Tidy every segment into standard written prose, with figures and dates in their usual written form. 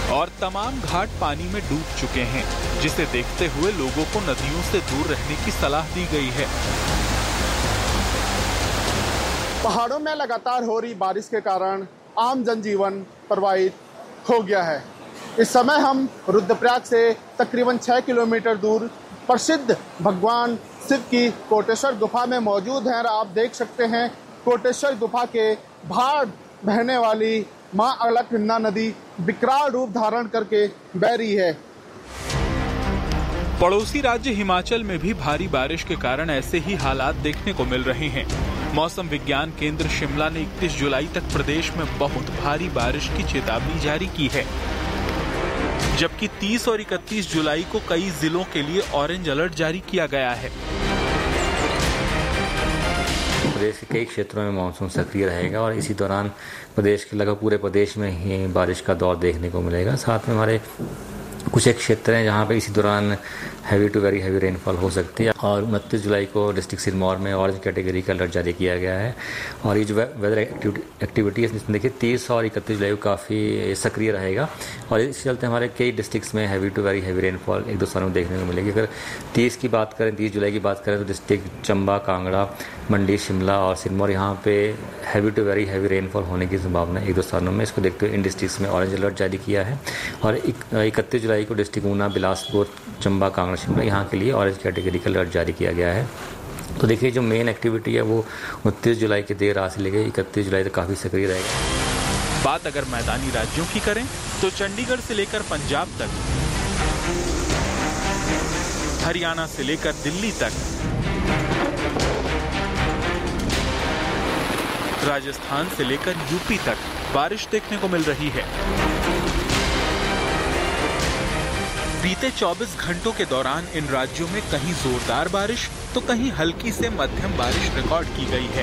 और तमाम घाट पानी में डूब चुके हैं, जिसे देखते हुए लोगों को नदियों से दूर रहने की सलाह दी गई है। पहाड़ों में लगातार हो रही बारिश के कारण आम जनजीवन प्रभावित हो गया है। इस समय हम रुद्रप्रयाग से तकरीबन 6 किलोमीटर दूर प्रसिद्ध भगवान शिव की कोटेश्वर गुफा में मौजूद हैं और आप देख सकते हैं कोटेश्वर गुफा के बाहर बहने वाली मां अलकनंदा नदी विकराल रूप धारण करके बह रही है। पड़ोसी राज्य हिमाचल में भी भारी बारिश के कारण ऐसे ही हालात देखने को मिल रहे हैं। मौसम विज्ञान केंद्र शिमला ने 31 जुलाई तक प्रदेश में बहुत भारी बारिश की चेतावनी जारी की है, जबकि 30 और 31 जुलाई को कई जिलों के लिए ऑरेंज अलर्ट जारी किया गया है। प्रदेश के कई क्षेत्रों में मानसून सक्रिय रहेगा और इसी दौरान प्रदेश के लगभग पूरे प्रदेश में ही बारिश का दौर देखने को मिलेगा। साथ में हमारे कुछ एक क्षेत्र हैं जहां पे इसी दौरान heavy to very heavy rainfall हो सकती है और 29 जुलाई को डिस्ट्रिक्ट सिरमौर में ऑरेंज कैटेगरी का अलर्ट जारी किया गया है। और ये जो वेदर एक्टिविटी है इसमें देखिए 30 और 31 जुलाई को काफ़ी सक्रिय रहेगा और इस चलते हमारे कई डिस्ट्रिक्ट्स में heavy to very heavy rainfall एक दो स्थानों में देखने को मिलेगी। अगर 30 की बात करें, 30 जुलाई की बात करें तो डिस्ट्रिक्ट चंबा, कांगड़ा, मंडी, शिमला और सिरमौर यहाँ पे heavy to very heavy rainfall होने की संभावना एक दो स्थानों में। इसको देखते हुए इन डिस्ट्रिक्ट्स में ऑरेंज अलर्ट जारी किया है और 31 जुलाई को डिस्ट्रिक्ट ऊना, बिलासपुर, चंबा, कांगड़ा, शिमला यहाँ के लिए ऑरेंज कैटेगरी का अलर्ट जारी किया गया है। तो देखिए जो मेन एक्टिविटी है वो 29 जुलाई की देर रात से लेकर 31 जुलाई तक काफ़ी सक्रिय रहेगा। बात अगर मैदानी राज्यों की करें तो चंडीगढ़ से लेकर पंजाब तक, हरियाणा से लेकर दिल्ली तक, राजस्थान से लेकर यूपी तक बारिश देखने को मिल रही है। बीते 24 घंटों के दौरान इन राज्यों में कहीं जोरदार बारिश तो कहीं हल्की से मध्यम बारिश रिकॉर्ड की गई है।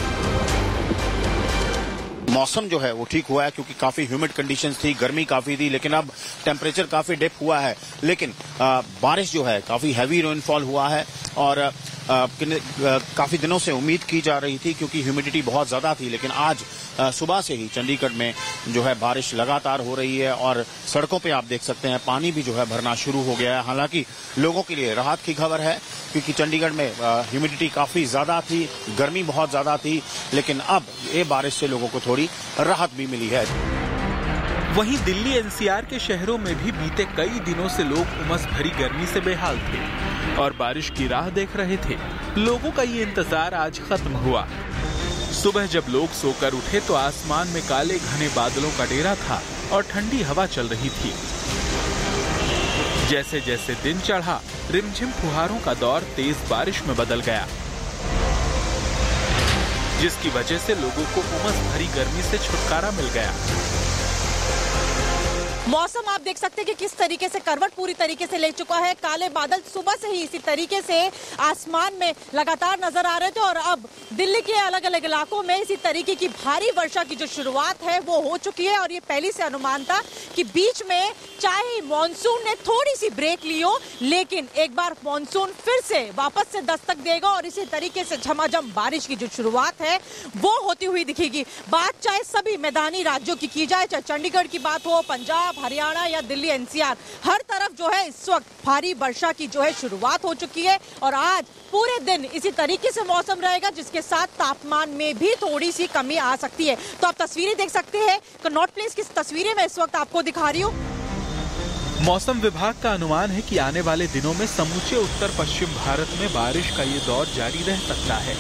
मौसम जो है वो ठीक हुआ है क्योंकि काफी ह्यूमिड कंडीशंस थी, गर्मी काफी थी, लेकिन अब टेम्परेचर काफी डिप हुआ है। लेकिन बारिश जो है काफी हैवी रेनफॉल हुआ है और काफी दिनों से उम्मीद की जा रही थी क्योंकि ह्यूमिडिटी बहुत ज्यादा थी, लेकिन आज सुबह से ही चंडीगढ़ में जो है बारिश लगातार हो रही है और सड़कों पे आप देख सकते हैं पानी भी जो है भरना शुरू हो गया है। हालांकि लोगों के लिए राहत की खबर है क्योंकि चंडीगढ़ में ह्यूमिडिटी काफी ज्यादा थी, गर्मी बहुत ज्यादा थी, लेकिन अब ये बारिश से लोगों को थोड़ी राहत भी मिली है। वहीं दिल्ली एनसीआर के शहरों में भी बीते कई दिनों से लोग उमस भरी गर्मी से बेहाल थे और बारिश की राह देख रहे थे। लोगों का ये इंतजार आज खत्म हुआ। सुबह जब लोग सोकर उठे तो आसमान में काले घने बादलों का डेरा था और ठंडी हवा चल रही थी। जैसे जैसे दिन चढ़ा, रिमझिम फुहारों का दौर तेज बारिश में बदल गया, जिसकी वजह से लोगों को उमस भरी गर्मी से छुटकारा मिल गया। मौसम आप देख सकते हैं कि किस तरीके से करवट पूरी तरीके से ले चुका है। काले बादल सुबह से ही इसी तरीके से आसमान में लगातार नजर आ रहे थे और अब दिल्ली के अलग अलग इलाकों में इसी तरीके की भारी वर्षा की जो शुरुआत है वो हो चुकी है। और ये पहले से अनुमान था कि बीच में चाहे मानसून ने थोड़ी सी ब्रेक ली हो, लेकिन एक बार मानसून फिर से वापस से दस्तक देगा और इसी तरीके से झमाझम बारिश की जो शुरुआत है वो होती हुई दिखेगी। बात चाहे सभी मैदानी राज्यों की जाए, चाहे चंडीगढ़ की बात हो, पंजाब, हरियाणा या दिल्ली एनसीआर, हर तरफ जो है इस वक्त भारी वर्षा की जो है शुरुआत हो चुकी है। और आज पूरे दिन इसी तरीके से मौसम रहेगा, जिसके साथ तापमान में भी थोड़ी सी कमी आ सकती है। तो आप तस्वीरें देख सकते हैं, कनॉट प्लेस की तस्वीरें मैं इस वक्त आपको दिखा रही हूँ। मौसम विभाग का अनुमान है कि आने वाले दिनों में समूचे उत्तर पश्चिम भारत में बारिश का ये दौर जारी रह सकता है।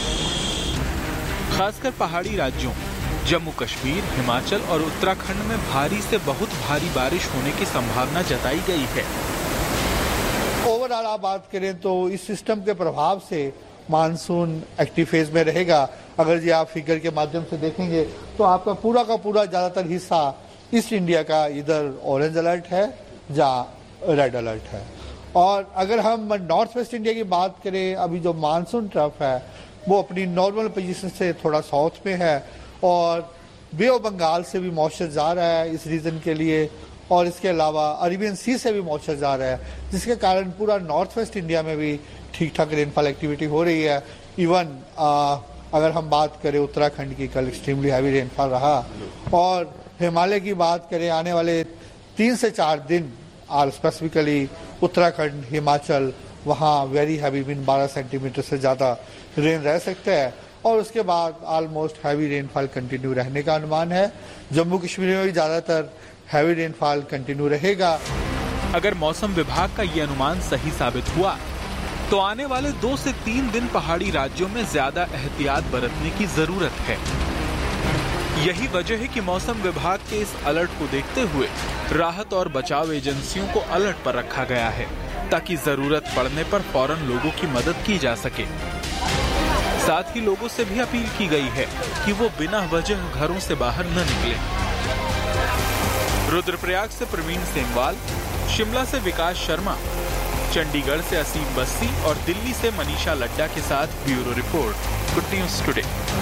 खासकर पहाड़ी राज्यों जम्मू कश्मीर, हिमाचल और उत्तराखंड में भारी से बहुत भारी बारिश होने की संभावना जताई गई है। ओवरऑल आप बात करें तो इस सिस्टम के प्रभाव से मानसून एक्टिव फेज में रहेगा। अगर जी आप फिगर के माध्यम से देखेंगे तो आपका पूरा का पूरा ज्यादातर हिस्सा ईस्ट इंडिया का इधर ऑरेंज अलर्ट है या रेड अलर्ट है। और अगर हम नॉर्थ वेस्ट इंडिया की बात करें, अभी जो मानसून ट्रफ है वो अपनी नॉर्मल पोजीशन से थोड़ा साउथ में है और बे ऑफ बंगाल से भी मॉइस्चर जा रहा है इस रीजन के लिए, और इसके अलावा अरेबियन सी से भी मॉइस्चर जा रहा है, जिसके कारण पूरा नॉर्थ वेस्ट इंडिया में भी ठीक ठाक रेनफॉल एक्टिविटी हो रही है। इवन अगर हम बात करें उत्तराखंड की, कल एक्सट्रीमली हैवी रेनफॉल रहा। और हिमालय की बात करें, आने वाले 3 से 4 दिन और स्पेसिफिकली उत्तराखंड, हिमाचल, वहाँ वेरी हैवी मीन 12 सेंटीमीटर से ज़्यादा रेन रह सकता है और उसके बाद ऑलमोस्ट हैवी रेनफॉल कंटिन्यू रहने का अनुमान है। जम्मू कश्मीर में भी ज़्यादातर हैवी रेनफॉल कंटिन्यू रहेगा। अगर मौसम विभाग का ये अनुमान सही साबित हुआ तो आने वाले 2 से 3 दिन पहाड़ी राज्यों में ज्यादा एहतियात बरतने की जरूरत है। यही वजह है कि मौसम विभाग के इस अलर्ट को देखते हुए राहत और बचाव एजेंसियों को अलर्ट पर रखा गया है ताकि जरूरत पड़ने पर फौरन लोगों की मदद की जा सके। साथ ही लोगों से भी अपील की गई है कि वो बिना वजह घरों से बाहर न निकलें। रुद्रप्रयाग से प्रवीण सेमवाल, शिमला से विकास शर्मा, चंडीगढ़ से असीम बस्सी और दिल्ली से मनीषा लड्डा के साथ bureau report, good news today.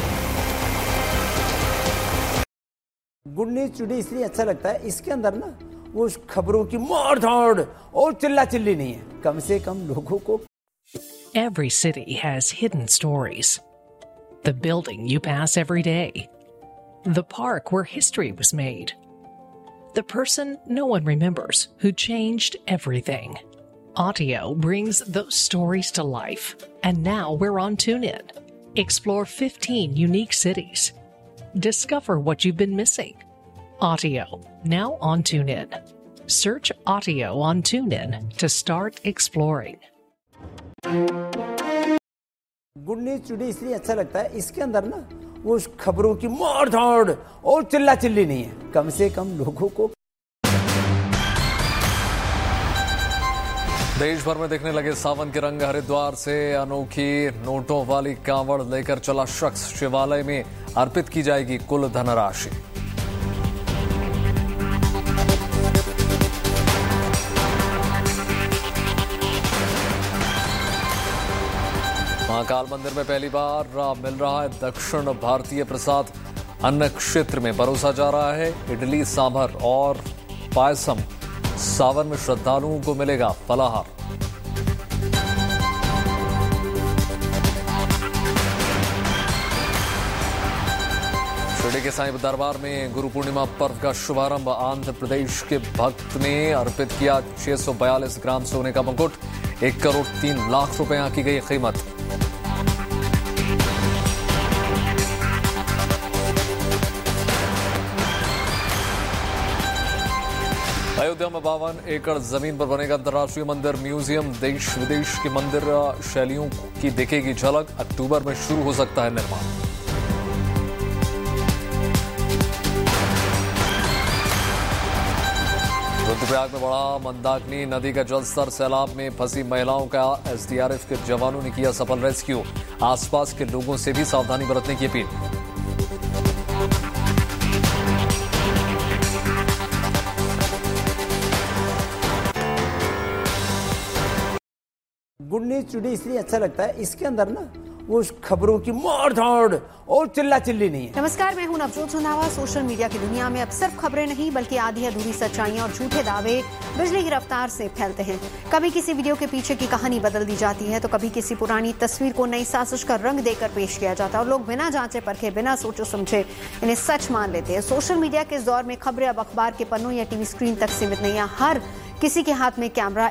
Good news today इसलिए अच्छा लगता है, इसके अंदर ना वो खबरों की मार धाड़ और चिल्ला चिल्ली नहीं है, कम से कम लोगों को। Every city has hidden stories. The building you pass every day. The park where history was made. The person no one remembers who changed everything. Audio brings those stories to life. And now we're on TuneIn. Explore 15 unique cities. Discover what you've been missing. Audio, now on TuneIn. Search Audio on TuneIn to start exploring. Good news today इसलिए अच्छा लगता है, इसके अंदर ना वो खबरों की मार धाड़ और चिल्ला चिल्ली नहीं है, कम से कम लोगों को। देश भर में दिखने लगे सावन के रंग। हरिद्वार से अनोखी नोटों वाली कांवड़ लेकर चला शख्स, शिवालय में अर्पित की जाएगी कुल धनराशि। महाकाल मंदिर में पहली बार मिल रहा है दक्षिण भारतीय प्रसाद। अन्न क्षेत्र में परोसा जा रहा है इडली, सांभर और पायसम। सावन में श्रद्धालुओं को मिलेगा फलाहार। शिरडी के साईं दरबार में गुरु पूर्णिमा पर्व का शुभारंभ। आंध्र प्रदेश के भक्त ने अर्पित किया 642 ग्राम सोने का मुकुट। 1 करोड़ 3 लाख रुपए आंकी गई कीमत। अयोध्या में 52 एकड़ जमीन पर बनेगा अंतर्राष्ट्रीय मंदिर म्यूजियम। देश विदेश की मंदिर शैलियों की दिखेगी झलक। अक्टूबर में शुरू हो सकता है निर्माण। रुद्रप्रयाग में बढ़ा मंदाकिनी नदी का जलस्तर। सैलाब में फंसी महिलाओं का एसडीआरएफ के जवानों ने किया सफल रेस्क्यू। आसपास के लोगों से भी सावधानी बरतने की अपील। गुड न्यूज टुडे इसलिए अच्छा लगता है, इसके अंदर ना वो खबरों की मार धाड़ और चिल्ला चिल्ली नहीं है। नमस्कार, मैं हूं नवजोत रंधावा। सोशल मीडिया की दुनिया में अब सिर्फ खबरें नहीं बल्कि आधी अधूरी सच्चाइयां और झूठे दावे बिजली की रफ्तार से फैलते हैं। कभी किसी वीडियो के पीछे की कहानी बदल दी जाती है तो कभी किसी पुरानी तस्वीर को नई साजिश का रंग देकर पेश किया जाता है और लोग बिना जांचे परखे, बिना सोचे समझे इन्हें सच मान लेते हैं। सोशल मीडिया के इस दौर में खबरें अब अखबार के पन्नों या टीवी स्क्रीन तक सीमित नहीं है। हर किसी के हाथ में कैमरा,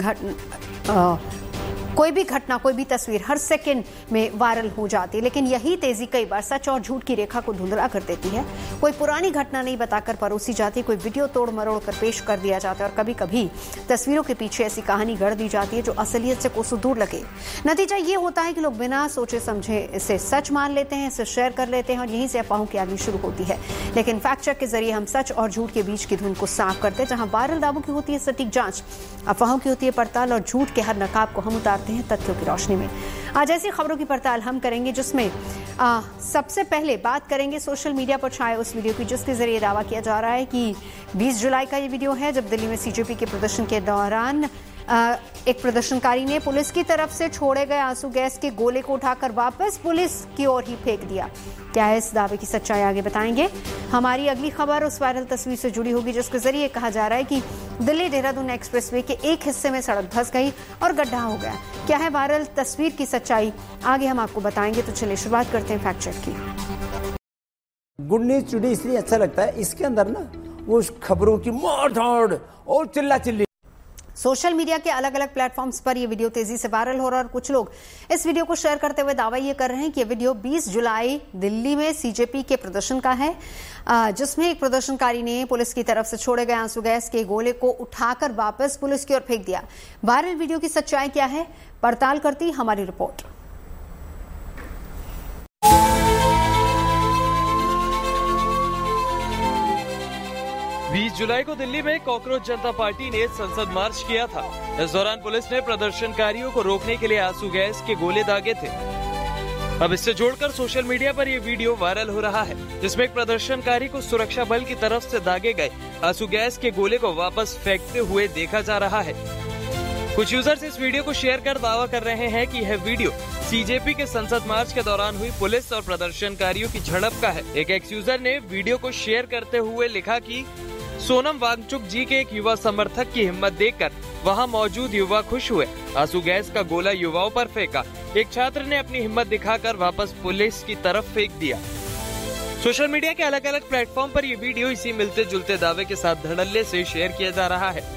कोई भी घटना, कोई भी तस्वीर हर सेकंड में वायरल हो जाती है। लेकिन यही तेजी कई बार सच और झूठ की रेखा को धुंधला कर देती है। कोई पुरानी घटना नहीं बताकर परोसी जाती, कोई वीडियो तोड़ मरोड़ कर पेश कर दिया जाता है और कभी कभी तस्वीरों के पीछे ऐसी कहानी गढ़ दी जाती है जो असलियत से कोसों दूर लगे। नतीजा ये होता है कि लोग बिना सोचे समझे इसे सच मान लेते हैं, इसे शेयर कर लेते हैं और यहीं से अफवाहों की आगे शुरू होती है। लेकिन फैक्ट चेक के जरिए हम सच और झूठ के बीच की धुन को साफ करते हैं। जहां वायरल दावों की होती है सटीक जांच, अफवाहों की होती है पड़ताल और झूठ के हर नकाब को हम उतारते हैं तथ्यों की रोशनी में। आज ऐसी खबरों की पड़ताल हम करेंगे जिसमें सबसे पहले बात करेंगे सोशल मीडिया पर छाए उस वीडियो की जिसके जरिए दावा किया जा रहा है कि 20 जुलाई का ये वीडियो है जब दिल्ली में सीजेपी के प्रदर्शन के दौरान एक प्रदर्शनकारी ने पुलिस की तरफ से छोड़े गए आंसू गैस के गोले को उठाकर वापस पुलिस की ओर ही फेंक दिया। क्या है इस दावे की सच्चाई, आगे बताएंगे। हमारी अगली खबर उस वायरल तस्वीर से जुड़ी होगी जिसके जरिए कहा जा रहा है कि दिल्ली देहरादून एक्सप्रेसवे के एक हिस्से में सड़क धंस गई और गड्ढा हो गया। क्या है वायरल तस्वीर की सच्चाई, आगे हम आपको बताएंगे। तो चलिए शुरुआत करते हैं फैक्ट चेक की। गुड न्यूज टुडे इसलिए अच्छा लगता है, इसके अंदर ना उस खबरों की मार धाड़ और चिल्ला चिल्ली। सोशल मीडिया के अलग अलग प्लेटफॉर्म्स पर यह वीडियो तेजी से वायरल हो रहा है और कुछ लोग इस वीडियो को शेयर करते हुए दावा ये कर रहे हैं कि यह वीडियो 20 जुलाई दिल्ली में सीजेपी के प्रदर्शन का है, जिसमें एक प्रदर्शनकारी ने पुलिस की तरफ से छोड़े गए आंसू गैस के गोले को उठाकर वापस पुलिस की ओर फेंक दिया। वायरल वीडियो की सच्चाई क्या है, पड़ताल करती हमारी रिपोर्ट। 20 जुलाई को दिल्ली में कॉकरोच जनता पार्टी ने संसद मार्च किया था। इस दौरान पुलिस ने प्रदर्शनकारियों को रोकने के लिए आंसू गैस के गोले दागे थे। अब इससे जोड़कर सोशल मीडिया पर यह वीडियो वायरल हो रहा है, जिसमें एक प्रदर्शनकारी को सुरक्षा बल की तरफ से दागे गए आंसू गैस के गोले को वापस फेंकते हुए देखा जा रहा है। कुछ यूजर्स इस वीडियो को शेयर कर दावा कर रहे हैं कि यह वीडियो सीजेपी के संसद मार्च के दौरान हुई पुलिस और प्रदर्शनकारियों की झड़प का है। एक एक्स यूजर ने वीडियो को शेयर करते हुए लिखा कि सोनम वांगचुक जी के एक युवा समर्थक की हिम्मत देखकर वहां मौजूद युवा खुश हुए। आंसू गैस का गोला युवाओं पर फेंका। एक छात्र ने अपनी हिम्मत दिखाकर वापस पुलिस की तरफ फेंक दिया। सोशल मीडिया के अलग अलग प्लेटफॉर्म पर यह वीडियो इसी मिलते जुलते दावे के साथ धड़ल्ले से शेयर किया जा रहा है।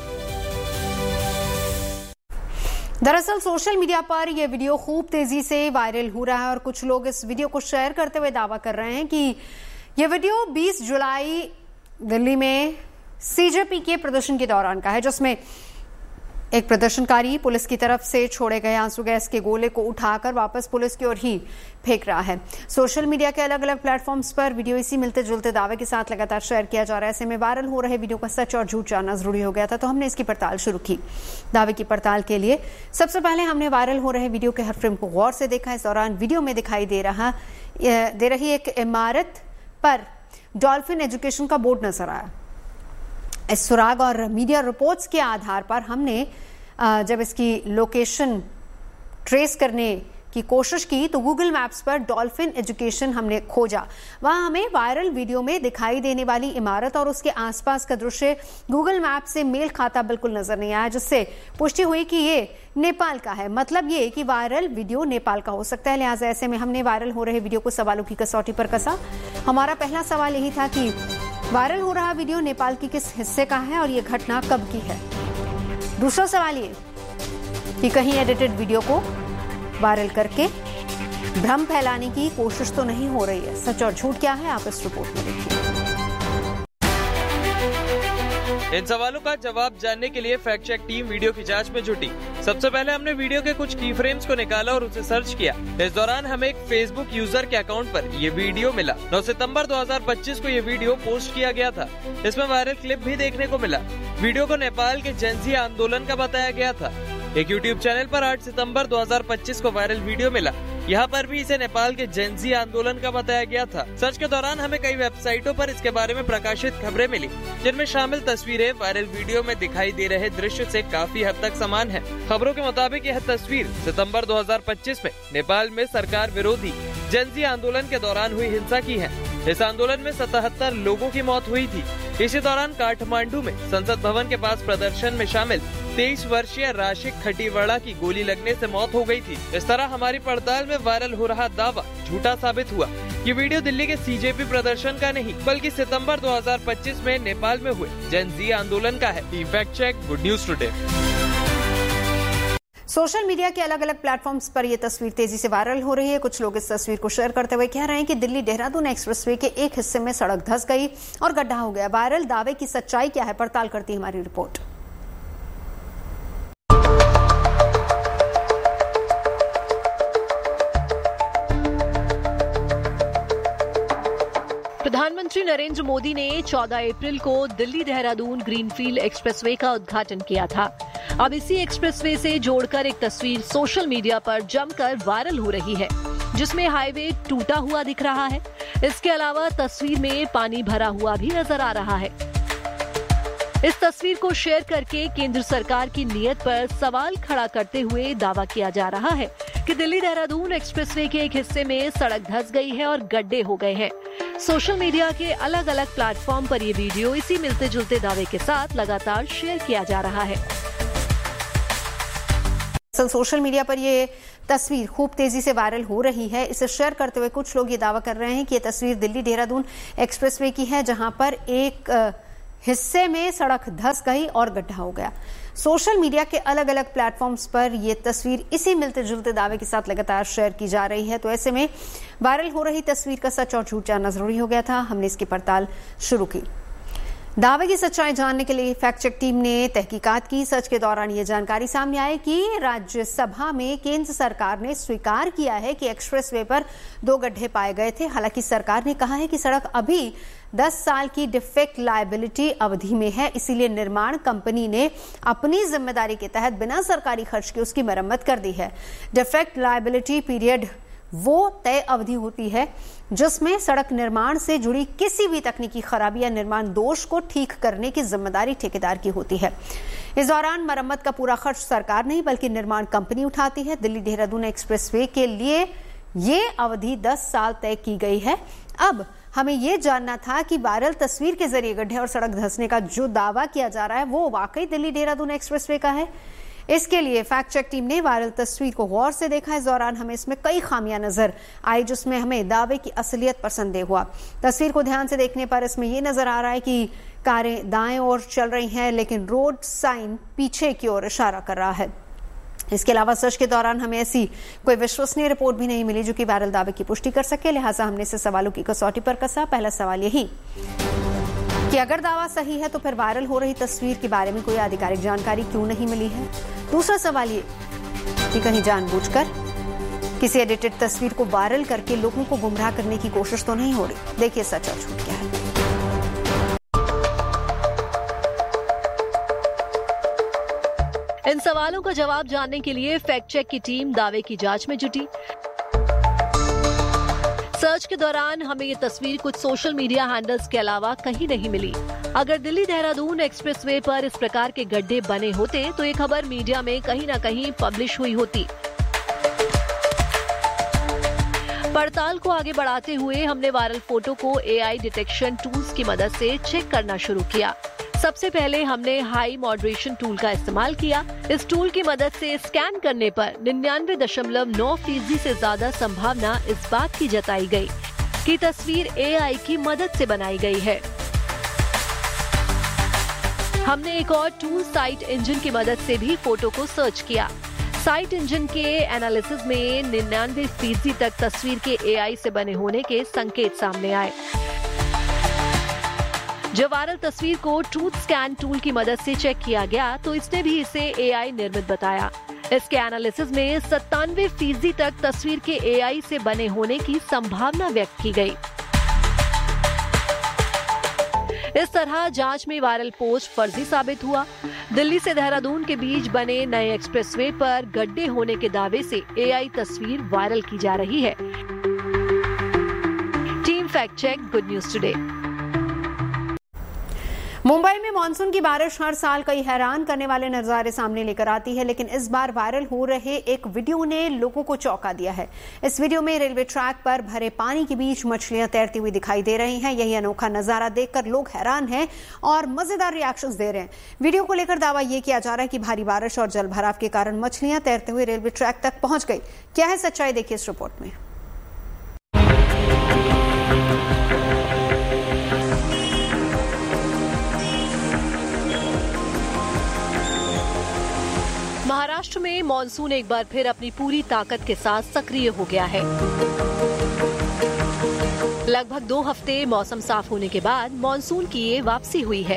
दरअसल सोशल मीडिया पर यह वीडियो खूब तेजी से वायरल हो रहा है और कुछ लोग इस वीडियो को शेयर करते हुए दावा कर रहे हैं कि यह वीडियो 20 जुलाई दिल्ली में सीजेपी के प्रदर्शन के दौरान का है, जिसमें एक प्रदर्शनकारी पुलिस की तरफ से छोड़े गए आंसू गैस के गोले को उठाकर वापस पुलिस की ओर ही फेंक रहा है। सोशल मीडिया के अलग अलग प्लेटफॉर्म्स पर वीडियो इसी मिलते जुलते दावे के साथ लगातार शेयर किया जा रहा है। ऐसे में वायरल हो रहे वीडियो का सच और झूठ जानना जरूरी हो गया था, तो हमने इसकी पड़ताल शुरू की। दावे की पड़ताल के लिए सबसे पहले हमने वायरल हो रहे वीडियो के हर फ्रेम को गौर से देखा। इस दौरान वीडियो में दिखाई दे रही एक इमारत पर डॉल्फिन एजुकेशन का बोर्ड नजर आया। इस सुराग और मीडिया रिपोर्ट्स के आधार पर हमने जब इसकी लोकेशन ट्रेस करने की कोशिश की तो गूगल मैप्स पर डॉल्फिन एजुकेशन हमने खोजा। वहां हमें वायरल वीडियो में दिखाई देने वाली इमारत और उसके आसपास का दृश्य गूगल मैप से मेल खाता बिल्कुल नजर नहीं आया, जिससे पुष्टि हुई कि ये नेपाल का है। मतलब ये कि वायरल वीडियो नेपाल का हो सकता है। लिहाजा ऐसे में हमने वायरल हो रहे वीडियो को सवालों की कसौटी पर कसा। हमारा पहला सवाल यही था कि वायरल हो रहा वीडियो नेपाल की किस हिस्से का है और ये घटना कब की है। दूसरा सवाल ये कि कहीं एडिटेड वीडियो को वायरल करके भ्रम फैलाने की कोशिश तो नहीं हो रही है। सच और झूठ क्या है, आप इस रिपोर्ट में देखिए। इन सवालों का जवाब जानने के लिए फैक्ट चेक टीम वीडियो की जांच में जुटी। सबसे पहले हमने वीडियो के कुछ की फ्रेम्स को निकाला और उसे सर्च किया। इस दौरान हमें एक फेसबुक यूजर के अकाउंट पर ये वीडियो मिला। 9 सितंबर 2025 को ये वीडियो पोस्ट किया गया था। इसमें वायरल क्लिप भी देखने को मिला। वीडियो को नेपाल के जेनजी आंदोलन का बताया गया था। एक यूट्यूब चैनल पर 8 सितंबर 2025 को वायरल वीडियो मिला। यहाँ पर भी इसे नेपाल के जेनजी आंदोलन का बताया गया था। सर्च के दौरान हमें कई वेबसाइटों पर इसके बारे में प्रकाशित खबरें मिली, जिनमें शामिल तस्वीरें वायरल वीडियो में दिखाई दे रहे दृश्य से काफी हद तक समान है। खबरों के मुताबिक यह तस्वीर सितंबर 2025 में नेपाल में सरकार विरोधी जेनजी आंदोलन के दौरान हुई हिंसा की है। इस आंदोलन में 77 लोगों की मौत हुई थी। इसी दौरान काठमांडू में संसद भवन के पास प्रदर्शन में शामिल 23 वर्षीय राशिक खटीवड़ा की गोली लगने से मौत हो गई थी। इस तरह हमारी पड़ताल में वायरल हो रहा दावा झूठा साबित हुआ। ये वीडियो दिल्ली के सीजेपी प्रदर्शन का नहीं, बल्कि सितंबर 2025 में नेपाल में हुए जेनजी आंदोलन का है। Fact check good news today. Social media के अलग अलग प्लेटफॉर्म्स पर यह तस्वीर तेजी से वायरल हो रही है। कुछ लोग इस तस्वीर को शेयर करते हुए कह रहे हैं कि दिल्ली देहरादून एक्सप्रेसवे के एक हिस्से में सड़क धंस गई और गड्ढा हो गया। वायरल दावे की सच्चाई क्या है, पड़ताल करती हमारी रिपोर्ट। प्रधानमंत्री नरेंद्र मोदी ने 14 अप्रैल को दिल्ली देहरादून ग्रीनफील्ड एक्सप्रेसवे का उद्घाटन किया था। अब इसी एक्सप्रेसवे से जोड़कर एक तस्वीर सोशल मीडिया पर जमकर वायरल हो रही है, जिसमें हाईवे टूटा हुआ दिख रहा है। इसके अलावा तस्वीर में पानी भरा हुआ भी नजर आ रहा है। इस तस्वीर को शेयर करके केंद्र सरकार की नीयत पर सवाल खड़ा करते हुए दावा किया जा रहा है कि दिल्ली देहरादून एक्सप्रेसवे के एक हिस्से में सड़क धंस गई है और गड्ढे हो गए हैं। सोशल मीडिया के अलग अलग प्लेटफॉर्म पर ये वीडियो इसी मिलते जुलते दावे के साथ लगातार शेयर किया जा रहा है। सोशल मीडिया पर ये तस्वीर खूब तेजी से वायरल हो रही है। इसे शेयर करते हुए कुछ लोग ये दावा कर रहे हैं कि ये तस्वीर दिल्ली देहरादून एक्सप्रेसवे की है, जहां पर एक हिस्से में सड़क धंस गई और गड्ढा हो गया। सोशल मीडिया के अलग अलग प्लेटफॉर्म्स पर यह तस्वीर इसी मिलते जुलते दावे के साथ लगातार शेयर की जा रही है। तो ऐसे में वायरल हो रही तस्वीर का सच और झूठ जानना जरूरी हो गया था। हमने इसकी पड़ताल शुरू की। दावे की सच्चाई जानने के लिए फैक्ट चेक टीम ने तहकीकात की। सर्च के दौरान ये जानकारी सामने आई कि राज्यसभा में केंद्र सरकार ने स्वीकार किया है कि एक्सप्रेसवे पर 2 गड्ढे पाए गए थे। हालांकि सरकार ने कहा है कि सड़क अभी 10 साल की डिफेक्ट लायबिलिटी अवधि में है, इसीलिए निर्माण कंपनी ने अपनी जिम्मेदारी के तहत बिना सरकारी खर्च के उसकी मरम्मत कर दी है। डिफेक्ट लायबिलिटी पीरियड वो तय अवधि होती है जिसमें सड़क निर्माण से जुड़ी किसी भी तकनीकी खराबी या निर्माण दोष को ठीक करने की जिम्मेदारी ठेकेदार की होती है। इस दौरान मरम्मत का पूरा खर्च सरकार नहीं बल्कि निर्माण कंपनी उठाती है। दिल्ली देहरादून एक्सप्रेसवे के लिए ये अवधि 10 साल तय की गई है। अब हमें यह जानना था कि वायरल तस्वीर के जरिए गड्ढे और सड़क धंसने का जो दावा किया जा रहा है वो वाकई दिल्ली देहरादून एक्सप्रेसवे का है। इसके लिए फैक्ट चेक टीम ने वायरल तस्वीर को गौर से देखा। इस दौरान हमें इसमें कई खामियां नजर आई जिसमें हमें दावे की असलियत पर संदेह हुआ। तस्वीर को ध्यान से देखने पर इसमें यह नजर आ रहा है कि कारें दाएं ओर चल रही हैं, लेकिन रोड साइन पीछे की ओर इशारा कर रहा है। इसके अलावा सर्च के दौरान हमें ऐसी कोई विश्वसनीय रिपोर्ट भी नहीं मिली जो कि वायरल दावे की पुष्टि कर सके। लिहाजा हमने इसे सवालों की कसौटी पर कसा। पहला सवाल यही कि अगर दावा सही है तो फिर वायरल हो रही तस्वीर के बारे में कोई आधिकारिक जानकारी क्यों नहीं मिली है। दूसरा सवाल ये कि कहीं जानबूझकर किसी एडिटेड तस्वीर को वायरल करके लोगों को गुमराह करने की कोशिश तो नहीं हो रही। देखिए सच और झूठ क्या है। इन सवालों का जवाब जानने के लिए फैक्ट चेक की टीम दावे की जांच में जुटी। सर्च के दौरान हमें ये तस्वीर कुछ सोशल मीडिया हैंडल्स के अलावा कहीं नहीं मिली। अगर दिल्ली देहरादून एक्सप्रेसवे पर इस प्रकार के गड्ढे बने होते तो ये खबर मीडिया में कहीं न कहीं पब्लिश हुई होती। पड़ताल को आगे बढ़ाते हुए हमने वायरल फोटो को AI डिटेक्शन टूल्स की मदद से चेक करना शुरू किया। सबसे पहले हमने हाई मॉडरेशन टूल का इस्तेमाल किया। इस टूल की मदद से स्कैन करने पर 99.9% से ज्यादा संभावना इस बात की जताई गई कि तस्वीर AI की मदद से बनाई गई है। हमने एक और टूल साइट इंजन की मदद से भी फोटो को सर्च किया। साइट इंजन के एनालिसिस में 99% तक तस्वीर के AI से बने होने के संकेत सामने आए। जब वायरल तस्वीर को ट्रूथ स्कैन टूल की मदद से चेक किया गया तो इसने भी इसे AI निर्मित बताया। इसके एनालिसिस में 97% तक तस्वीर के AI से बने होने की संभावना व्यक्त की गई। इस तरह जांच में वायरल पोस्ट फर्जी साबित हुआ। दिल्ली से देहरादून के बीच बने नए एक्सप्रेसवे पर गड्ढे होने के दावे से AI तस्वीर वायरल की जा रही है। Team fact check, good news today. Mumbai में मानसून की बारिश हर साल कई हैरान करने वाले नजारे सामने लेकर आती है, लेकिन इस बार वायरल हो रहे एक वीडियो ने लोगों को चौंका दिया है। इस वीडियो में रेलवे ट्रैक पर भरे पानी के बीच मछलियां तैरती हुई दिखाई दे रही हैं। यही अनोखा नजारा देखकर लोग हैरान हैं और मजेदार रिएक्शंस दे रहे हैं। वीडियो को लेकर दावा यह किया जा रहा है कि भारी बारिश और जल भराव के कारण मछलियां तैरते हुए रेलवे ट्रैक तक पहुंच गई। क्या है सच्चाई, देखिए इस रिपोर्ट में। महाराष्ट्र में मॉनसून एक बार फिर अपनी पूरी ताकत के साथ सक्रिय हो गया है। लगभग 2 हफ्ते मौसम साफ होने के बाद मॉनसून की ये वापसी हुई है।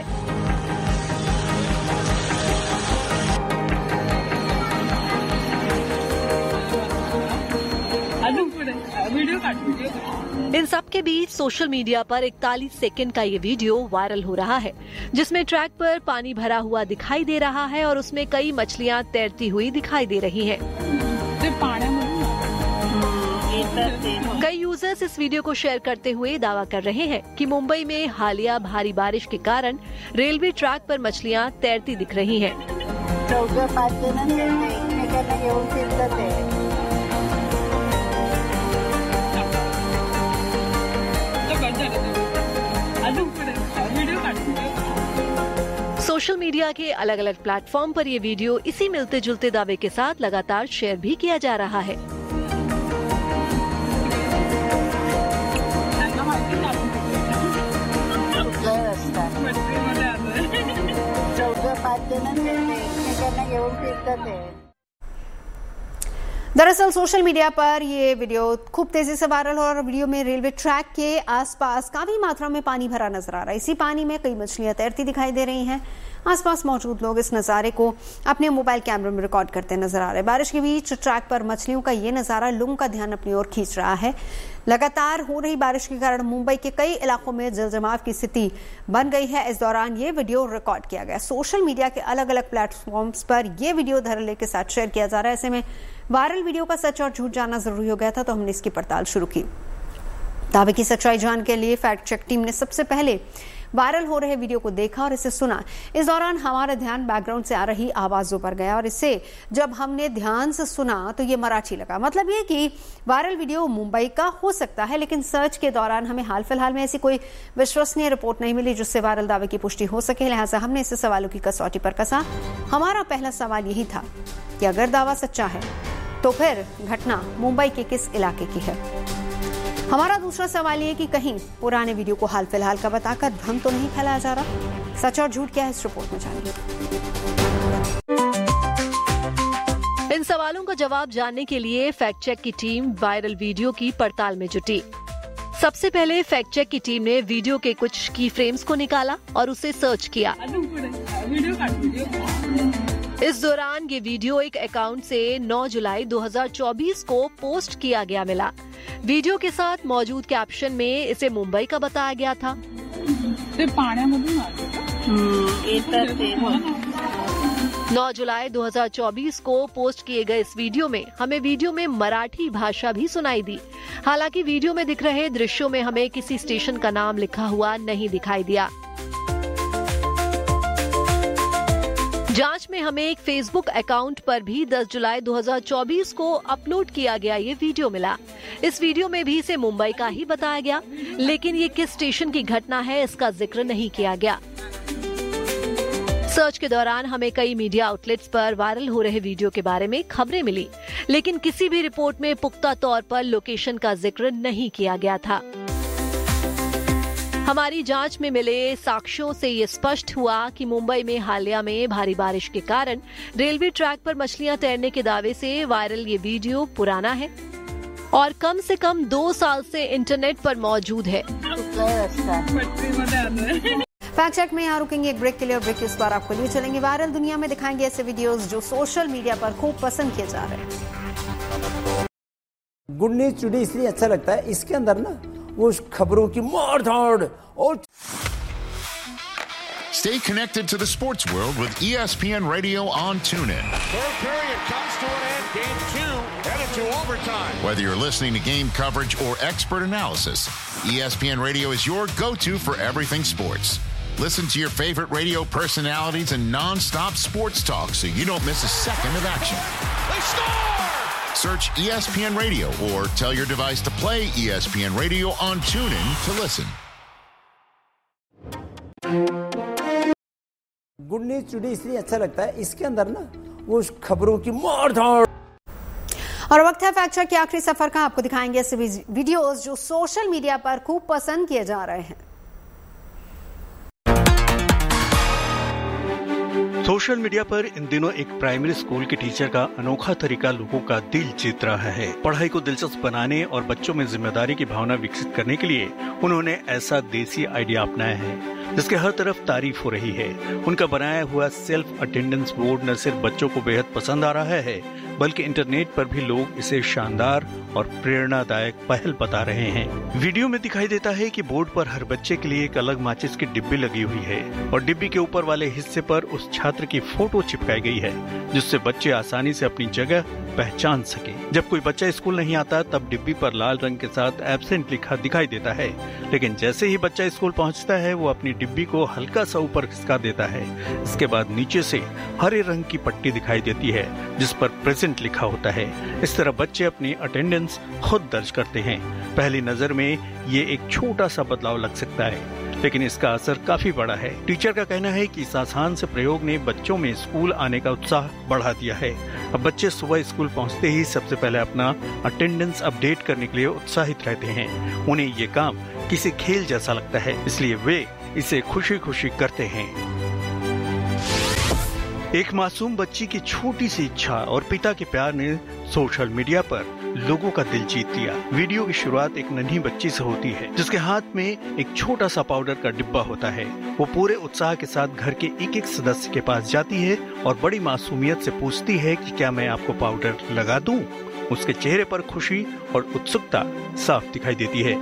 इन सब के बीच सोशल मीडिया पर 41 सेकंड का ये वीडियो वायरल हो रहा है, जिसमें ट्रैक पर पानी भरा हुआ दिखाई दे रहा है और उसमें कई मछलियां तैरती हुई दिखाई दे रही हैं। कई यूजर्स इस वीडियो को शेयर करते हुए दावा कर रहे हैं कि मुंबई में हालिया भारी बारिश के कारण रेलवे ट्रैक पर मछलियां तैरती दिख रही हैं। सोशल मीडिया के अलग अलग प्लेटफॉर्म पर ये वीडियो इसी मिलते जुलते दावे के साथ लगातार शेयर भी किया जा रहा है। दरअसल सोशल मीडिया पर ये वीडियो खूब तेजी से वायरल हो और वीडियो में रेलवे ट्रैक के आसपास काफी मात्रा में पानी भरा नजर आ रहा है। इसी पानी में कई मछलियां तैरती दिखाई दे रही हैं। आसपास मौजूद लोग इस नजारे को अपने मोबाइल कैमरे में रिकॉर्ड करते नजर आ रहे हैं। बारिश के बीच ट्रैक पर मछलियों का ये नजारा लोगों का ध्यान अपनी ओर खींच रहा है। लगातार हो रही बारिश के कारण मुंबई के कई इलाकों में जलजमाव की स्थिति बन गई है। इस दौरान ये वीडियो रिकॉर्ड किया गया। सोशल मीडिया के अलग अलग प्लेटफॉर्म्स पर यह वीडियो धड़ल्ले के साथ शेयर किया जा रहा है। ऐसे में वायरल वीडियो का सच और झूठ जानना जरूरी हो गया था, तो हमने इसकी पड़ताल शुरू की। दावे की सच्चाई जानने के लिए फैक्ट चेक टीम ने सबसे पहले वायरल हो रहे वीडियो को देखा और इसे सुना। इस दौरान हमारा ध्यान बैकग्राउंड से आ रही आवाजों पर गया और इसे जब हमने ध्यान से सुना तो ये मराठी लगा। मतलब ये कि वायरल वीडियो मुंबई का हो सकता है, लेकिन सर्च के दौरान हमें हाल फिलहाल में ऐसी कोई विश्वसनीय रिपोर्ट नहीं मिली जिससे वायरल दावे की पुष्टि हो सके। लिहाजा हमने इसे सवालों की कसौटी पर कसा। हमारा पहला सवाल यही था कि अगर दावा सच्चा है तो फिर घटना मुंबई के किस इलाके की है। हमारा दूसरा सवाल ये कि कहीं पुराने वीडियो को हाल फिलहाल का बताकर भ्रम तो नहीं फैलाया जा रहा। सच और झूठ क्या है इस रिपोर्ट में जानिए। इन सवालों का जवाब जानने के लिए फैक्ट चेक की टीम वायरल वीडियो की पड़ताल में जुटी। सबसे पहले फैक्ट चेक की टीम ने वीडियो के कुछ की फ्रेम्स को निकाला और उसे सर्च किया। इस दौरान ये वीडियो एक अकाउंट से 9 जुलाई 2024 को पोस्ट किया गया मिला। वीडियो के साथ मौजूद कैप्शन में इसे मुंबई का बताया गया था। 9 जुलाई 2024 को पोस्ट किए गए इस वीडियो में हमें वीडियो में मराठी भाषा भी सुनाई दी। हालांकि वीडियो में दिख रहे दृश्यों में हमें किसी स्टेशन का नाम लिखा हुआ नहीं दिखाई दिया। जांच में हमें एक फेसबुक अकाउंट पर भी 10 जुलाई 2024 को अपलोड किया गया ये वीडियो मिला। इस वीडियो में भी इसे मुंबई का ही बताया गया, लेकिन ये किस स्टेशन की घटना है इसका जिक्र नहीं किया गया। सर्च के दौरान हमें कई मीडिया आउटलेट्स पर वायरल हो रहे वीडियो के बारे में खबरें मिली, लेकिन किसी भी रिपोर्ट में पुख्ता तौर पर लोकेशन का जिक्र नहीं किया गया था। हमारी जांच में मिले साक्ष्यों से ये स्पष्ट हुआ कि मुंबई में हालिया में भारी बारिश के कारण रेलवे ट्रैक पर मछलियां तैरने के दावे से वायरल ये वीडियो पुराना है और कम से कम 2 साल से इंटरनेट पर मौजूद है। फैक्ट चेक में यहाँ रुकेंगे एक ब्रेक के लिए और ब्रेक के इस बार आपको लिए चलेंगे। वायरल दुनिया में दिखाएंगे ऐसे वीडियोस जो सोशल मीडिया पर खूब पसंद किए जा रहे हैं। गुड न्यूज टुडे इसलिए अच्छा लगता है, इसके अंदर ना वो खबरों की मार धाड़ और Stay connected to the sports world with ESPN Radio on TuneIn. Third period comes to an end. Game 2 headed to overtime. Whether you're listening to game coverage or expert analysis, ESPN Radio is your go-to for everything sports. Listen to your favorite radio personalities and non-stop sports talk so you don't miss a second of action. They score! Search ESPN Radio or tell your device to play ESPN Radio on TuneIn to listen. Good news today इसलिए अच्छा लगता है, इसके अंदर ना वो खबरों की मार धाड़। और वक्त है फैक्ट चेक के आखिरी सफर का। आपको दिखाएंगे ऐसे वीडियोस जो सोशल मीडिया पर खूब पसंद किए जा रहे हैं। सोशल मीडिया पर इन दिनों एक प्राइमरी स्कूल के टीचर का अनोखा तरीका लोगों का दिल जीत रहा है। पढ़ाई को दिलचस्प बनाने और बच्चों में जिम्मेदारी की भावना विकसित करने के लिए उन्होंने ऐसा देसी आइडिया अपनाया है जिसके हर तरफ तारीफ हो रही है। उनका बनाया हुआ सेल्फ अटेंडेंस बोर्ड न सिर्फ बच्चों को बेहद पसंद आ रहा है, बल्कि इंटरनेट पर भी लोग इसे शानदार और प्रेरणादायक पहल बता रहे हैं। वीडियो में दिखाई देता है कि बोर्ड पर हर बच्चे के लिए एक अलग माचिस की डिब्बी लगी हुई है और डिब्बी के ऊपर वाले हिस्से पर उस छात्र की फोटो चिपकाई गई है जिससे बच्चे आसानी से अपनी जगह पहचान सके। जब कोई बच्चा स्कूल नहीं आता तब डिब्बी पर लाल रंग के साथ एब्सेंट लिखा दिखाई देता है, लेकिन जैसे ही बच्चा स्कूल पहुंचता है वो अपनी डिब्बी को हल्का सा ऊपर खिसका देता है। इसके बाद नीचे से हरे रंग की पट्टी दिखाई देती है जिस पर प्रेजेंट लिखा होता है। इस तरह बच्चे अपनी अटेंडेंस खुद दर्ज करते हैं। पहली नजर में ये एक छोटा सा बदलाव लग सकता है, लेकिन इसका असर काफी बड़ा है। टीचर का कहना है कि इस आसान से प्रयोग ने बच्चों में स्कूल आने का उत्साह बढ़ा दिया है। अब बच्चे सुबह स्कूल पहुंचते ही सबसे पहले अपना अटेंडेंस अपडेट करने के लिए उत्साहित रहते हैं। उन्हें ये काम किसी खेल जैसा लगता है, इसलिए वे इसे खुशी खुशी करते हैं। एक मासूम बच्ची की छोटी सी इच्छा और पिता के प्यार ने सोशल मीडिया पर लोगों का दिल जीत लिया। वीडियो की शुरुआत एक नन्ही बच्ची से होती है जिसके हाथ में एक छोटा सा पाउडर का डिब्बा होता है। वो पूरे उत्साह के साथ घर के एक एक सदस्य के पास जाती है और बड़ी मासूमियत से पूछती है कि क्या मैं आपको पाउडर लगा दूं? उसके चेहरे पर खुशी और उत्सुकता साफ दिखाई देती है।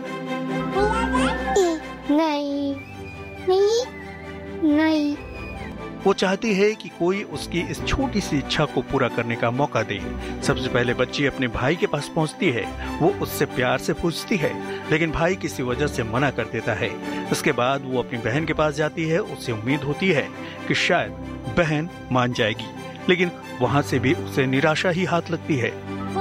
नहीं, नहीं, नहीं। वो चाहती है कि कोई उसकी इस छोटी सी इच्छा को पूरा करने का मौका दे। सबसे पहले बच्ची अपने भाई के पास पहुंचती है। वो उससे प्यार से पूछती है, लेकिन भाई किसी वजह से मना कर देता है। उसके बाद वो अपनी बहन के पास जाती है। उसे उम्मीद होती है कि शायद बहन मान जाएगी, लेकिन वहाँ से भी उसे निराशा ही हाथ लगती है।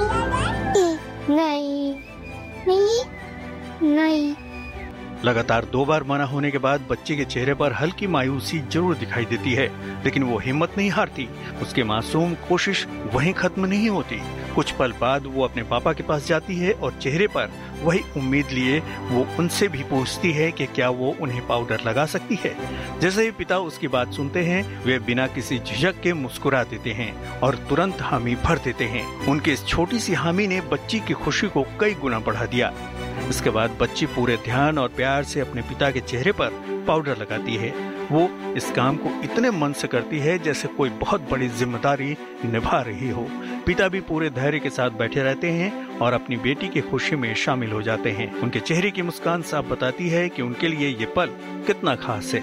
नहीं, नहीं, नहीं। लगातार 2 बार मना होने के बाद बच्चे के चेहरे पर हल्की मायूसी जरूर दिखाई देती है, लेकिन वो हिम्मत नहीं हारती। उसकी मासूम कोशिश वहीं खत्म नहीं होती। कुछ पल बाद वो अपने पापा के पास जाती है और चेहरे पर वही उम्मीद लिए वो उनसे भी पूछती है कि क्या वो उन्हें पाउडर लगा सकती है। जैसे ही पिता उसकी बात सुनते हैं, वे बिना किसी झिझक के मुस्कुरा देते हैं और तुरंत हामी भर देते हैं। उनकी इस छोटी सी हामी ने बच्ची की खुशी को कई गुना बढ़ा दिया। इसके बाद बच्ची पूरे ध्यान और प्यार से अपने पिता के चेहरे पर पाउडर लगाती है। वो इस काम को इतने मन से करती है जैसे कोई बहुत बड़ी जिम्मेदारी निभा रही हो। पिता भी पूरे धैर्य के साथ बैठे रहते हैं और अपनी बेटी की खुशी में शामिल हो जाते हैं। उनके चेहरे की मुस्कान साफ बताती है कि उनके लिए ये पल कितना खास है।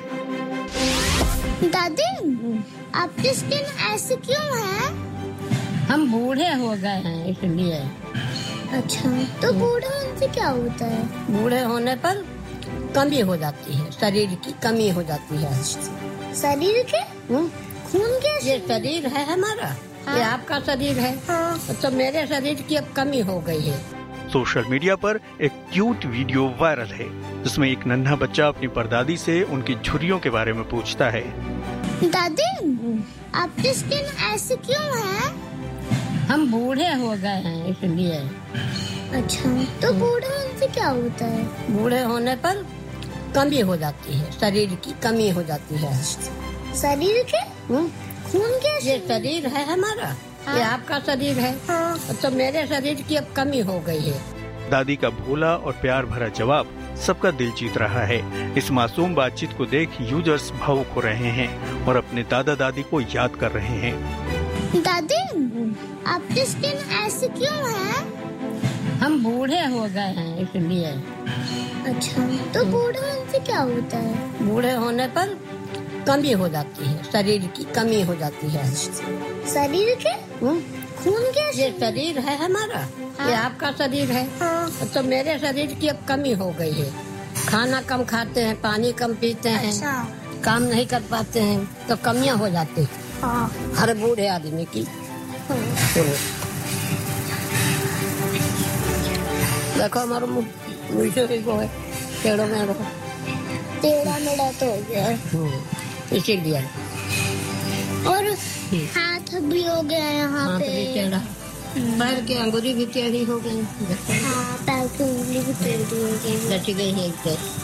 दादी, आपकी स्किन ऐसी क्यों है? हम बूढ़े हो गए हैं इसलिए। अच्छा, तो बूढ़े होने से क्या होता है? बूढ़े होने पर कमी हो जाती है, शरीर की कमी हो जाती है। शरीर के? खून के? ये शरीर है हमारा, हाँ। ये आपका शरीर है, हाँ। तो मेरे शरीर की अब कमी हो गई है। सोशल मीडिया पर एक क्यूट वीडियो वायरल है जिसमें एक नन्हा बच्चा अपनी परदादी से उनकी झुर्रियों के बारे में पूछता है। दादी, आपकी स्किन ऐसी क्यों है? हम बूढ़े हो गए हैं इसलिए। अच्छा, तो बूढ़े होने से क्या होता है? बूढ़े होने पर कमी हो जाती है, शरीर की कमी हो जाती है। शरीर के? खून के? ये शरीर है हमारा, हाँ। ये आपका शरीर है, हाँ। तो मेरे शरीर की अब कमी हो गई है। दादी का भोला और प्यार भरा जवाब सबका दिल जीत रहा है। इस मासूम बातचीत को देख यूजर्स भावुक हो रहे हैं और अपने दादा दादी को याद कर रहे हैं। दादी, आपकी स्किन ऐसी क्यों है? हम बूढ़े हो गए हैं इसलिए। अच्छा, तो बूढ़े होने से क्या होता है? बूढ़े होने पर कमी हो जाती है, शरीर की कमी हो जाती है। शरीर के? खून के? ये शरीर है हमारा, हाँ। ये आपका शरीर है, हाँ। तो मेरे शरीर की अब कमी हो गई है। खाना कम खाते हैं, पानी कम पीते हैं, अच्छा। काम नहीं कर पाते हैं, तो कमियां हो जाती है, हाँ। हर बूढ़े आदमी की। देखो हमारा मुँह है, टेढ़ा मेढ़ा तो हो गया, इसीलिए। और हाथ भी हो गया यहाँ पे, टेढ़ा। पैर की अंगुली भी टेढ़ी हो गई, हाँ, पैर की अंगुली भी टेढ़ी हो गई, लटक गई है एक।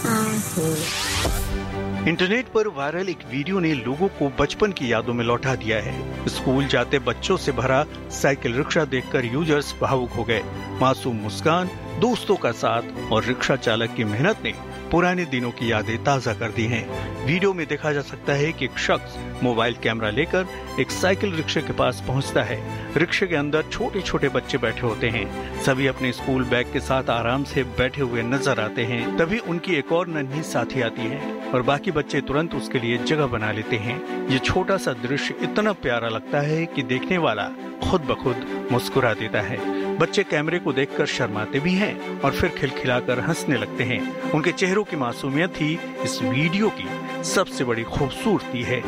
इंटरनेट पर वायरल एक वीडियो ने लोगों को बचपन की यादों में लौटा दिया है। स्कूल जाते बच्चों से भरा साइकिल रिक्शा देखकर यूजर्स भावुक हो गए। मासूम मुस्कान, दोस्तों का साथ और रिक्शा चालक की मेहनत ने पुराने दिनों की यादें ताजा कर दी हैं। वीडियो में देखा जा सकता है कि एक शख्स मोबाइल कैमरा लेकर एक साइकिल रिक्शे के पास पहुंचता है। रिक्शे के अंदर छोटे छोटे बच्चे बैठे होते हैं। सभी अपने स्कूल बैग के साथ आराम से बैठे हुए नजर आते हैं। तभी उनकी एक और नन्ही साथी आती है और बाकी बच्चे तुरंत उसके लिए जगह बना लेते हैं। ये छोटा सा दृश्य इतना प्यारा लगता है कि देखने वाला खुद ब खुद मुस्कुरा देता है। बच्चे कैमरे को देखकर शर्माते भी हैं और फिर खिलखिलाकर हंसने लगते हैं। उनके चेहरों की मासूमियत ही इस वीडियो की सबसे बड़ी खूबसूरती है।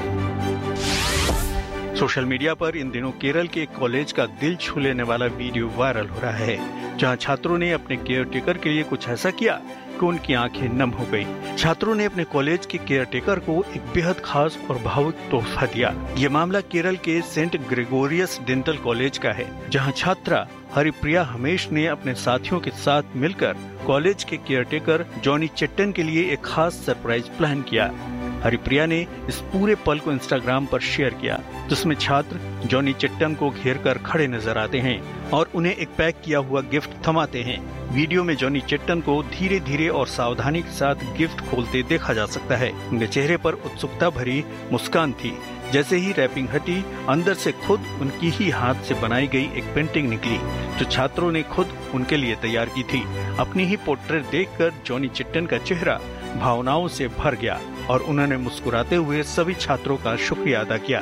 सोशल मीडिया पर इन दिनों केरल के एक कॉलेज का दिल छू लेने वाला वीडियो वायरल हो रहा है, जहां छात्रों ने अपने केयर टेकर के लिए कुछ ऐसा किया कि उनकी आंखें नम हो गई। छात्रों ने अपने कॉलेज के केयर टेकर को एक बेहद खास और भावुक तोहफा दिया। ये मामला केरल के सेंट ग्रेगोरियस डेंटल कॉलेज का है, जहां छात्रा हरिप्रिया हमेश ने अपने साथियों के साथ मिलकर कॉलेज के केयर टेकर जॉनी चेट्टन के लिए एक खास सरप्राइज प्लान किया। हरिप्रिया ने इस पूरे पल को इंस्टाग्राम पर शेयर किया, जिसमें छात्र जॉनी चेट्टन को घेर कर खड़े नजर आते हैं और उन्हें एक पैक किया हुआ गिफ्ट थमाते हैं। वीडियो में जॉनी चेट्टन को धीरे धीरे और सावधानी के साथ गिफ्ट खोलते देखा जा सकता है। उनके चेहरे पर उत्सुकता भरी मुस्कान थी। जैसे ही रैपिंग हटी, अंदर से खुद उनकी ही हाथ से बनाई गई एक पेंटिंग निकली, जो छात्रों ने खुद उनके लिए तैयार की थी। अपनी ही पोर्ट्रेट देखकर जॉनी चेट्टन का चेहरा भावनाओं से भर गया और उन्होंने मुस्कुराते हुए सभी छात्रों का शुक्रिया अदा किया।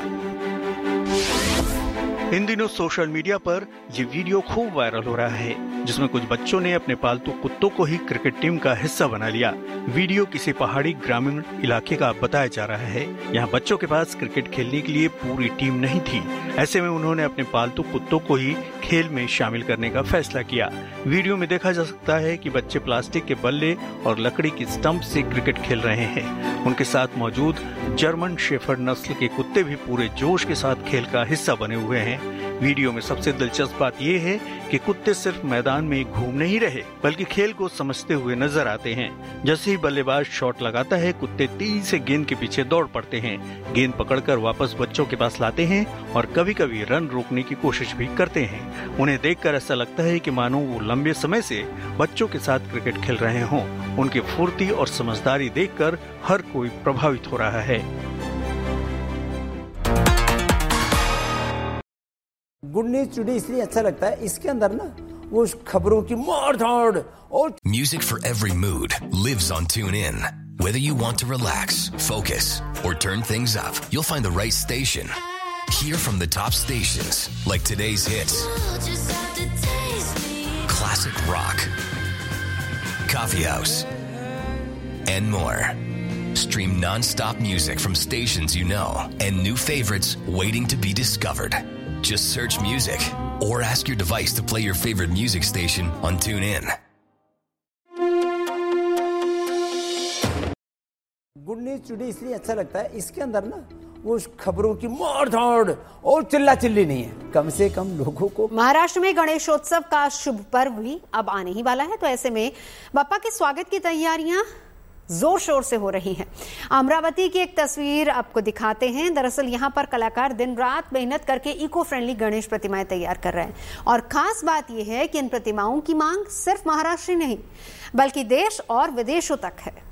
इन दिनों सोशल मीडिया पर ये वीडियो खूब वायरल हो रहा है, जिसमें कुछ बच्चों ने अपने पालतू कुत्तों को ही क्रिकेट टीम का हिस्सा बना लिया। वीडियो किसी पहाड़ी ग्रामीण इलाके का बताया जा रहा है। यहाँ बच्चों के पास क्रिकेट खेलने के लिए पूरी टीम नहीं थी। ऐसे में उन्होंने अपने पालतू कुत्तों को ही खेल में शामिल करने का फैसला किया। वीडियो में देखा जा सकता है कि बच्चे प्लास्टिक के बल्ले और लकड़ी की स्टंप से क्रिकेट खेल रहे हैं। उनके साथ मौजूद जर्मन शेफर्ड नस्ल के कुत्ते भी पूरे जोश के साथ खेल का हिस्सा बने हुए हैं। वीडियो में सबसे दिलचस्प बात यह है कि कुत्ते सिर्फ मैदान में घूम नहीं रहे, बल्कि खेल को समझते हुए नजर आते हैं। जैसे ही बल्लेबाज शॉट लगाता है, कुत्ते तेजी से गेंद के पीछे दौड़ पड़ते हैं, गेंद पकड़कर वापस बच्चों के पास लाते हैं और कभी कभी रन रोकने की कोशिश भी करते हैं। उन्हें देखकर ऐसा लगता है कि मानो वो लंबे समय से बच्चों के साथ क्रिकेट खेल रहे हों। उनकी फुर्ती और समझदारी देखकर हर कोई प्रभावित हो रहा है। गुड न्यूज टुडे इसलिए अच्छा लगता है, इसके अंदर ना वो खबरों की मार-धाड़ और Music for every mood lives on TuneIn. Whether you want to relax, focus, or turn things up, you'll find the right station. Hear from the top stations like today's hits, classic rock, coffee house, and more. Stream non-stop music from stations you know and new favorites waiting to be discovered. Just search music or ask your device to play your favorite music station on TuneIn. Good news today इसलिए अच्छा लगता है, इसके अंदर ना वो खबरों की मार-धाड़ और चिल्ला-चिल्ली नहीं है। कम से कम लोगों को महाराष्ट्र में गणेशोत्सव का शुभ पर्व भी अब आने ही वाला है, तो ऐसे में बाप्पा के स्वागत की तैयारियां जोर शोर से हो रही हैं। अमरावती की एक तस्वीर आपको दिखाते हैं। दरअसल यहां पर कलाकार दिन रात मेहनत करके इको फ्रेंडली गणेश प्रतिमाएं तैयार कर रहे हैं और खास बात यह है कि इन प्रतिमाओं की मांग सिर्फ महाराष्ट्र नहीं बल्कि देश और विदेशों तक है।